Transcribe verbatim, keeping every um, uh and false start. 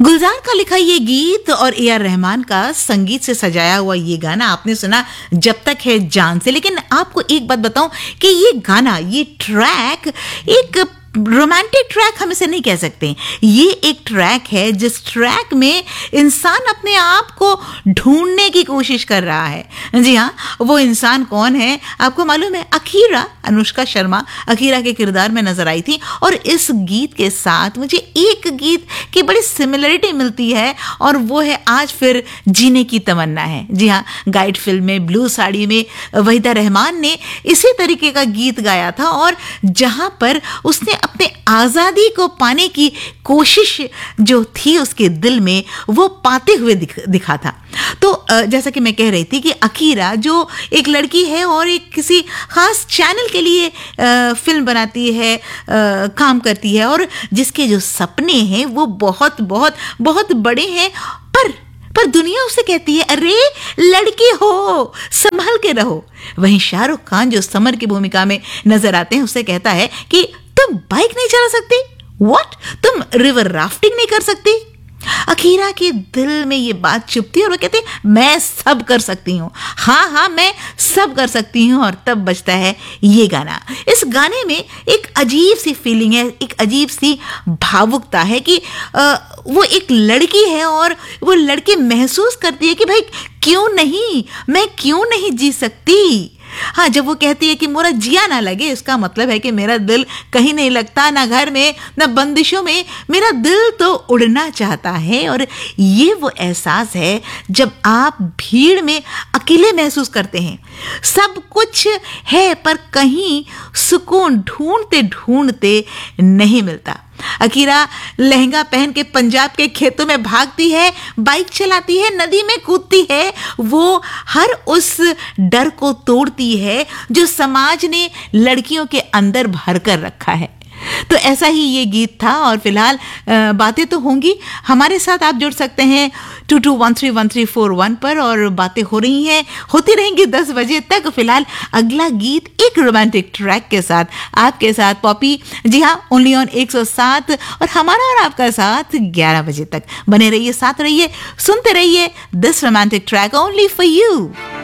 गुलजार का लिखा ये गीत और ए आर रहमान का संगीत से सजाया हुआ ये गाना आपने सुना जब तक है जान से। लेकिन आपको एक बात बताऊं कि ये गाना, ये ट्रैक एक रोमांटिक ट्रैक हम इसे नहीं कह सकते। ये एक ट्रैक है जिस ट्रैक में इंसान अपने आप को ढूंढने की कोशिश कर रहा है। जी हाँ, वो इंसान कौन है आपको मालूम है? अखीरा, अनुष्का शर्मा अखीरा के किरदार में नजर आई थी। और इस गीत के साथ मुझे एक गीत की बड़ी सिमिलरिटी मिलती है और वो है आज फिर जीने की तमन्ना है। जी हाँ, गाइड फिल्म में ब्लू साड़ी में वहीदा रहमान ने इसी तरीके का गीत गाया था और जहां पर उसने अपने आजादी को पाने की कोशिश जो थी उसके दिल में वो पाते हुए दिख, दिखा था। तो जैसा कि मैं कह रही थी कि अखीरा जो एक लड़की है और एक किसी खास चैनल के लिए फिल्म बनाती है, काम करती है और जिसके जो सपने हैं वो बहुत बहुत बहुत बड़े हैं, पर पर दुनिया उसे कहती है अरे लड़की हो, संभल के रहो। वहीं शाहरुख खान जो समर की भूमिका में नजर आते हैं उसे कहता है कि तुम बाइक नहीं चला सकती, व्हाट, तुम रिवर राफ्टिंग नहीं कर सकती। अखीरा के दिल में ये बात चुभती है और वो कहते हैं मैं सब कर सकती हूँ, हाँ हाँ मैं सब कर सकती हूँ। और तब बजता है ये गाना। इस गाने में एक अजीब सी फीलिंग है, एक अजीब सी भावुकता है कि आ, वो एक लड़की है और वो लड़की महसूस करती है कि भाई क्यों नहीं, मैं क्यों नहीं जी सकती। हाँ, जब वो कहती है कि मोरा जिया ना लगे, इसका मतलब है कि मेरा दिल कहीं नहीं लगता, ना घर में ना बंदिशों में, मेरा दिल तो उड़ना चाहता है। और ये वो एहसास है जब आप भीड़ में अकेले महसूस करते हैं, सब कुछ है पर कहीं सुकून ढूंढते ढूंढते नहीं मिलता। अखीरा लहंगा पहन के पंजाब के खेतों में भागती है, बाइक चलाती है, नदी में कूदती है, वो हर उस डर को तोड़ती है जो समाज ने लड़कियों के अंदर भर कर रखा है। तो ऐसा ही ये गीत था। और फिलहाल बातें तो होंगी, हमारे साथ आप जुड़ सकते हैं to to one three one three four one पर और बातें हो रही हैं, होती रहेंगी दस बजे तक। फिलहाल अगला गीत एक रोमांटिक ट्रैक के साथ आपके साथ पॉपी, जी हाँ, ओनली ऑन एक सौ सात और हमारा और आपका साथ ग्यारह बजे तक। बने रहिए, साथ रहिए, सुनते रहिए this romantic track only for you.